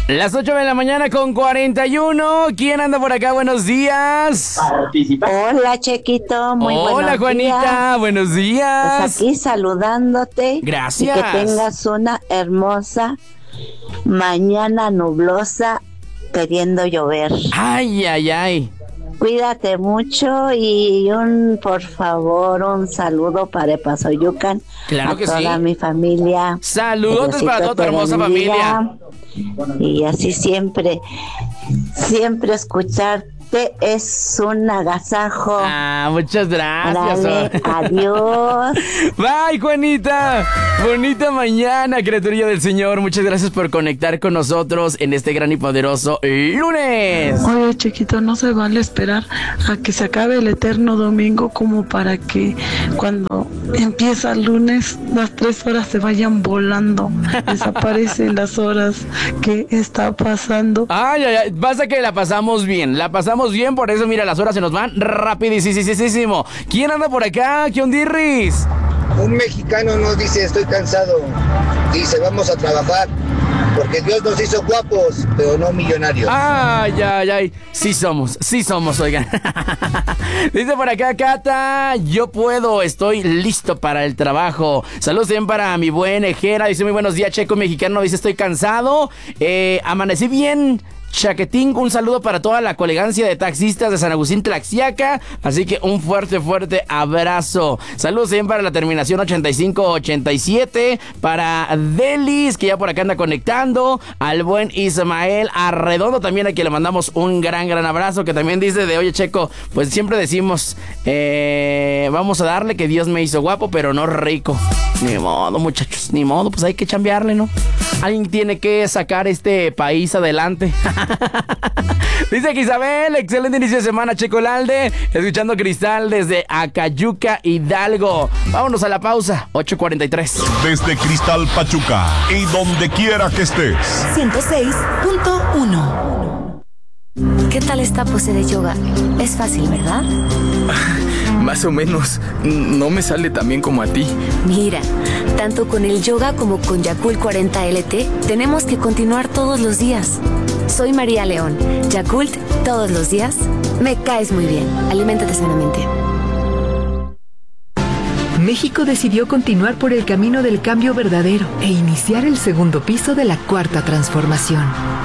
Las 8 de la mañana con 41. ¿Quién anda por acá? Buenos días. Hola, Chequito. Muy buenos días. Hola, Juanita. Buenos días. Pues aquí saludándote. Gracias. Y que tengas una hermosa mañana nublosa queriendo llover. Ay, ay, ay. Cuídate mucho y por favor, un saludo para Epazoyucan. Claro que sí. A toda mi familia. Saludos para toda tu hermosa familia. Y así siempre escucharte es un agasajo. Muchas gracias. Dale, adiós. Bye, Juanita. Bonita mañana, criaturilla del Señor. Muchas gracias por conectar con nosotros en este gran y poderoso lunes. Oye, Chiquito, no se vale esperar a que se acabe el eterno domingo como para que cuando empieza el lunes las 3 horas se vayan volando. Desaparecen las horas que está pasando. Ay, ay, ay. Pasa que la pasamos bien, por eso mira, las horas se nos van rapidísimo. ¿Quién anda por acá? ¿Qué ondirris? Un mexicano nos dice, estoy cansado. Dice, vamos a trabajar, porque Dios nos hizo guapos, pero no millonarios. Ay, ay, ay. Sí somos, oigan. Dice por acá, Cata, yo puedo, estoy listo para el trabajo. Saludos también para mi buen Ejera. Dice, muy buenos días, Checo Mexicano. Dice, estoy cansado. Amanecí bien chaquetín. Un saludo para toda la colegancia de taxistas de San Agustín Tlaxiaca. Así que un fuerte abrazo. Saludos también para la terminación 8587. Para Delis, que ya por acá anda conectando. Al buen Ismael Arredondo también, a quien le mandamos un gran abrazo. Que también dice de, oye, Checo, pues siempre decimos, vamos a darle que Dios me hizo guapo, pero no rico. Ni modo, muchachos, ni modo, pues hay que chambearle, ¿no? Alguien tiene que sacar este país adelante. Dice que Isabel, excelente inicio de semana, Checo Lalde, escuchando Cristal desde Acayuca, Hidalgo. Vámonos a la pausa, 8:43. Desde Cristal, Pachuca, y donde quiera que estés. 106.1. ¿Qué tal esta pose de yoga? Es fácil, ¿verdad? Más o menos. No me sale tan bien como a ti. Mira, tanto con el yoga como con Yakult 40 LT, tenemos que continuar todos los días. Soy María León. Yakult, todos los días. Me caes muy bien. Aliméntate sanamente. México decidió continuar por el camino del cambio verdadero e iniciar el segundo piso de la cuarta transformación.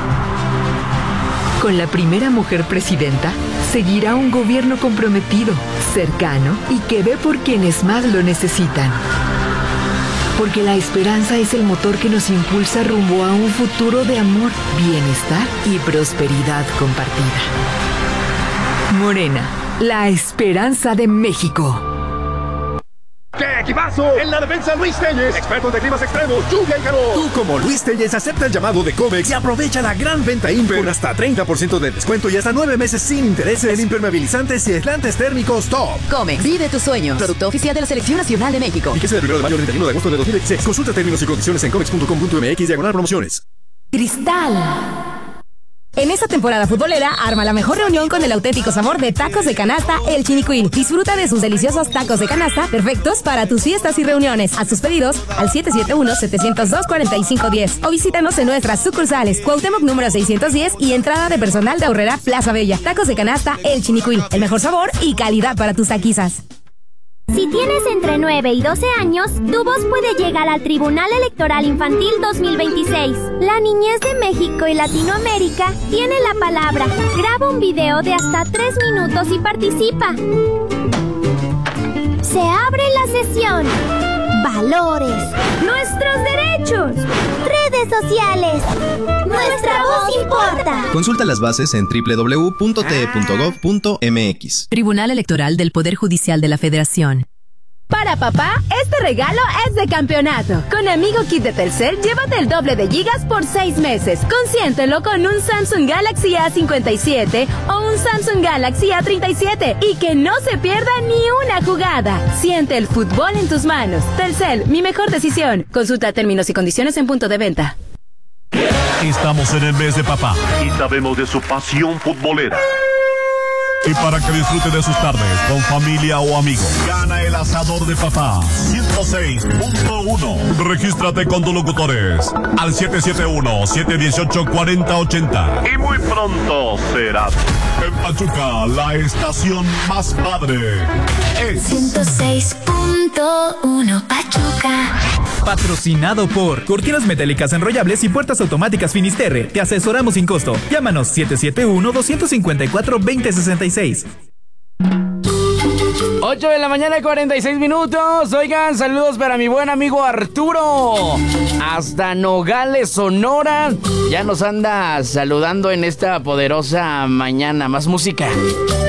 Con la primera mujer presidenta, seguirá un gobierno comprometido, cercano y que ve por quienes más lo necesitan. Porque la esperanza es el motor que nos impulsa rumbo a un futuro de amor, bienestar y prosperidad compartida. Morena, la esperanza de México. ¡Qué equipazo! En la defensa, Luis Telles, expertos de climas extremos, lluvia y calor. Tú, como Luis Telles, acepta el llamado de Comex y aprovecha la gran venta Imper con hasta 30% de descuento y hasta 9 meses sin intereses en impermeabilizantes y aislantes térmicos top. Comex, vive tus sueños. Producto oficial de la Selección Nacional de México. Fíjese del 1 de mayo al 31 de agosto de 2016. Consulta términos y condiciones en comex.com.mx/promociones. Cristal. En esta temporada futbolera, arma la mejor reunión con el auténtico sabor de tacos de canasta El Chinicuil. Disfruta de sus deliciosos tacos de canasta, perfectos para tus fiestas y reuniones. Haz tus pedidos al 771-702-4510 o visítanos en nuestras sucursales Cuauhtémoc número 610 y entrada de personal de Aurrera Plaza Bella. Tacos de canasta El Chinicuil, el mejor sabor y calidad para tus taquizas. Si tienes entre 9 y 12 años, tu voz puede llegar al Tribunal Electoral Infantil 2026. La niñez de México y Latinoamérica tiene la palabra. Graba un video de hasta 3 minutos y participa. Se abre la sesión. Valores. Nuestros derechos. Redes sociales. Nuestra voz importa. Consulta las bases en www.te.gov.mx. Tribunal Electoral del Poder Judicial de la Federación. Para papá, este regalo es de campeonato. Con Amigo Kit de Telcel, llévate el doble de gigas por 6 meses. Consiéntelo con un Samsung Galaxy A57 o un Samsung Galaxy A37 y que no se pierda ni una jugada. Siente el fútbol en tus manos. Telcel, mi mejor decisión. Consulta términos y condiciones en punto de venta. Estamos en el mes de papá y sabemos de su pasión futbolera. Y para que disfrute de sus tardes con familia o amigos, gana el asador de papá 106.1. Regístrate con tus locutores al 771-718-4080. Y muy pronto serás. En Pachuca, la estación más padre es 106.1 Pachuca. Patrocinado por Cortinas Metálicas Enrollables y Puertas Automáticas Finisterre. Te asesoramos sin costo. Llámanos 771-254-2066. 8 de la mañana, 46 minutos. Oigan, saludos para mi buen amigo Arturo. Hasta Nogales, Sonora. Ya nos anda saludando en esta poderosa mañana. Más música.